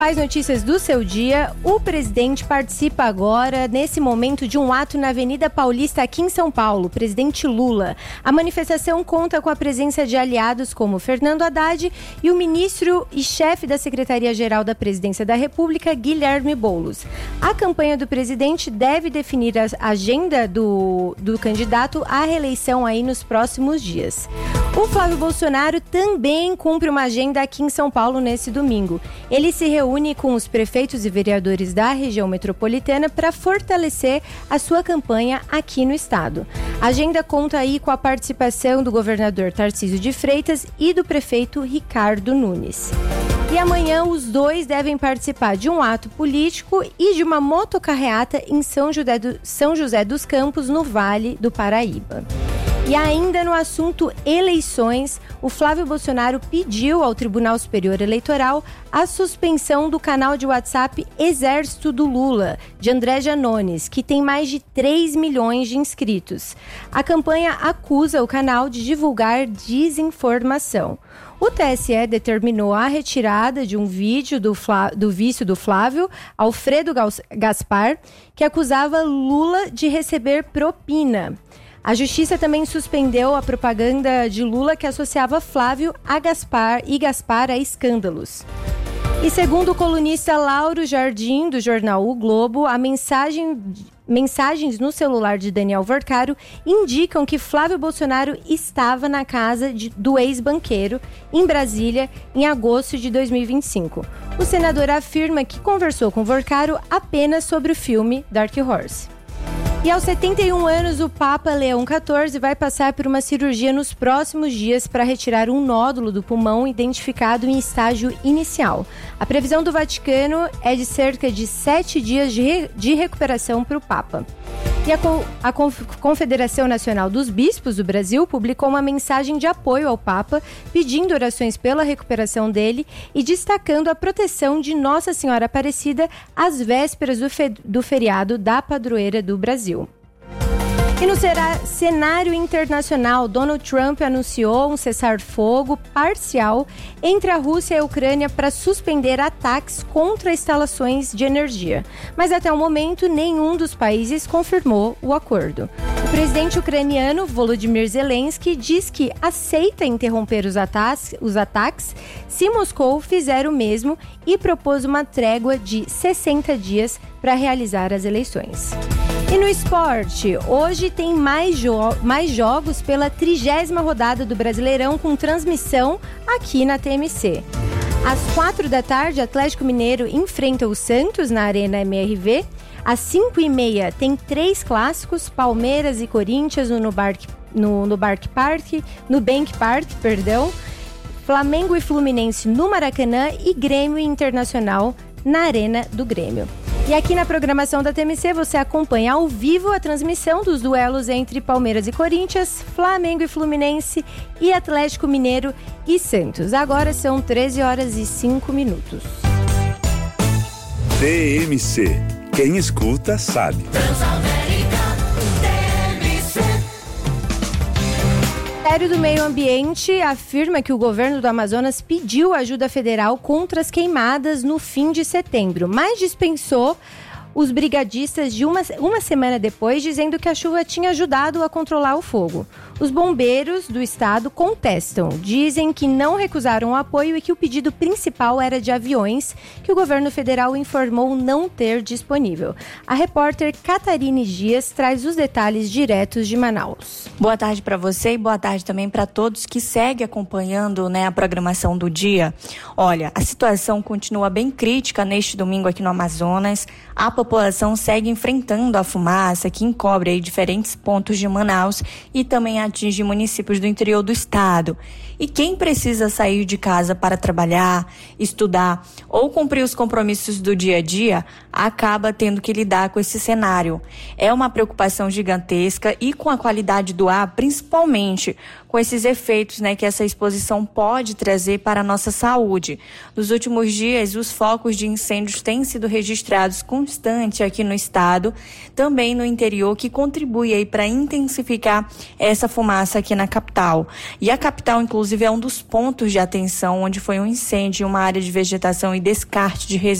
As notícias do seu dia, o presidente participa agora, nesse momento, de um ato na Avenida Paulista, aqui em São Paulo, presidente Lula. A manifestação conta com a presença de aliados como Fernando Haddad e o ministro e chefe da Secretaria-Geral da Presidência da República, Guilherme Boulos. A campanha do presidente deve definir a agenda do candidato à reeleição aí nos próximos dias. O Flávio Bolsonaro também cumpre uma agenda aqui em São Paulo nesse domingo. Ele se reúne com os prefeitos e vereadores da região metropolitana para fortalecer a sua campanha aqui no estado. A agenda conta aí com a participação do governador Tarcísio de Freitas e do prefeito Ricardo Nunes. E amanhã os dois devem participar de um ato político e de uma motocarreata em São José dos Campos, no Vale do Paraíba. E ainda no assunto eleições, o Flávio Bolsonaro pediu ao Tribunal Superior Eleitoral a suspensão do canal de WhatsApp Exército do Lula, de André Janones, que tem mais de 3 milhões de inscritos. A campanha acusa o canal de divulgar desinformação. O TSE determinou a retirada de um vídeo do vice do Flávio, Alfredo Gaspar, que acusava Lula de receber propina. A Justiça também suspendeu a propaganda de Lula que associava Flávio a Gaspar e Gaspar a escândalos. E segundo o colunista Lauro Jardim, do jornal O Globo, mensagens no celular de Daniel Vorcaro indicam que Flávio Bolsonaro estava na casa do ex-banqueiro, em Brasília, em agosto de 2025. O senador afirma que conversou com Vorcaro apenas sobre o filme Dark Horse. E aos 71 anos, o Papa Leão XIV vai passar por uma cirurgia nos próximos dias para retirar um nódulo do pulmão identificado em estágio inicial. A previsão do Vaticano é de cerca de 7 dias de recuperação para o Papa. E a Confederação Nacional dos Bispos do Brasil publicou uma mensagem de apoio ao Papa, pedindo orações pela recuperação dele e destacando a proteção de Nossa Senhora Aparecida às vésperas do feriado da padroeira do Brasil. E no cenário internacional, Donald Trump anunciou um cessar-fogo parcial entre a Rússia e a Ucrânia para suspender ataques contra instalações de energia. Mas até o momento, nenhum dos países confirmou o acordo. O presidente ucraniano, Volodymyr Zelensky, diz que aceita interromper os ataques se Moscou fizer o mesmo e propôs uma trégua de 60 dias para realizar as eleições. E no esporte, hoje tem mais jogos pela 30ª rodada do Brasileirão com transmissão aqui na TMC. Às 16h, Atlético Mineiro enfrenta o Santos na Arena MRV. Às 5h30 tem 3 clássicos, Palmeiras e Corinthians no Nubank Park, Flamengo e Fluminense no Maracanã e Grêmio Internacional na Arena do Grêmio. E aqui na programação da TMC você acompanha ao vivo a transmissão dos duelos entre Palmeiras e Corinthians, Flamengo e Fluminense e Atlético Mineiro e Santos. Agora são 13h05. TMC. Quem escuta sabe. O Ministério do Meio Ambiente afirma que o governo do Amazonas pediu ajuda federal contra as queimadas no fim de setembro, mas dispensou os brigadistas de uma semana depois, dizendo que a chuva tinha ajudado a controlar o fogo. Os bombeiros do estado contestam, dizem que não recusaram o apoio e que o pedido principal era de aviões, que o governo federal informou não ter disponível. A repórter Catarine Dias traz os detalhes diretos de Manaus. Boa tarde para você e boa tarde também para todos que seguem acompanhando, a programação do dia. Olha, a situação continua bem crítica neste domingo aqui no Amazonas. A população segue enfrentando a fumaça que encobre aí diferentes pontos de Manaus e também atinge municípios do interior do estado. E quem precisa sair de casa para trabalhar, estudar ou cumprir os compromissos do dia a dia, acaba tendo que lidar com esse cenário. É uma preocupação gigantesca e com a qualidade do ar, principalmente com esses efeitos, que essa exposição pode trazer para a nossa saúde. Nos últimos dias, os focos de incêndios têm sido registrados constantemente bastante aqui no estado, também no interior, que contribui aí para intensificar essa fumaça aqui na capital. E a capital, inclusive, é um dos pontos de atenção onde foi um incêndio em uma área de vegetação e descarte de resíduos